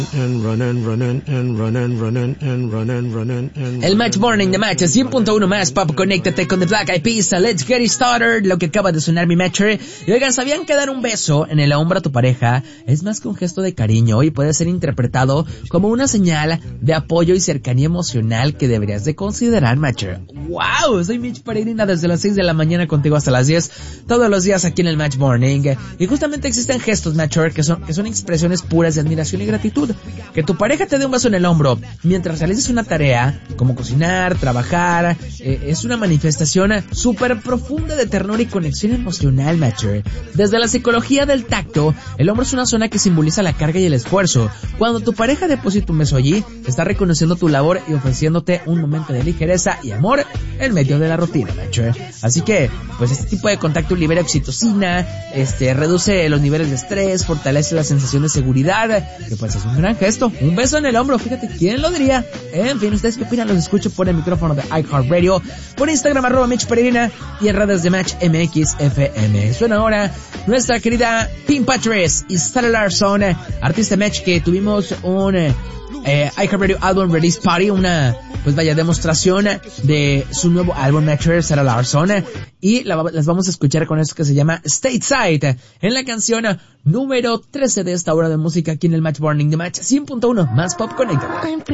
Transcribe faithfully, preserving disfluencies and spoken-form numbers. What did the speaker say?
El Match Morning de Match cien punto uno más Pop, conéctate con The Black Eyed Peas. Let's get it started. Lo que acaba de sonar mi matcher. Y oigan, ¿sabían que dar un beso en el hombro a tu pareja es más que un gesto de cariño y puede ser interpretado como una señal de apoyo y cercanía emocional que deberías de considerar, matcher? ¡Wow! Soy Mitch Peregrina desde las seis de la mañana contigo hasta las diez, todos los días aquí en el Match Morning. Y justamente existen gestos, matcher, que son, que son expresiones puras de admiración y gratitud. Que tu pareja te dé un beso en el hombro mientras realices una tarea, como cocinar, trabajar, eh, es una manifestación súper profunda de ternura y conexión emocional, matcher. Desde la psicología del tacto, el hombro es una zona que simboliza la carga y el esfuerzo. Cuando tu pareja deposita un beso allí, está reconociendo tu labor y ofreciéndote un momento de ligereza y amor en medio de la rutina, matcher. Así que, pues este tipo de contacto libera oxitocina, este, reduce los niveles de estrés, fortalece la sensación de seguridad, que pues es un gran gesto. Un beso en el hombro, fíjate, ¿quién lo diría? En fin, ¿ustedes qué opinan? Los escucho por el micrófono de iHeartRadio, por Instagram, arroba Mitch Peregrina, y en redes de Match M X F M. Suena ahora nuestra querida Pink Patches y Sarah Larson, artista Match, que tuvimos un eh, iHeartRadio Album Release Party, una, pues vaya, demostración de su nuevo álbum, Matcher, Sarah Larson, y la, las vamos a escuchar con esto que se llama Stateside, en la canción número trece de esta hora de música aquí en el Match Morning de Match cien punto uno más Pop Connected.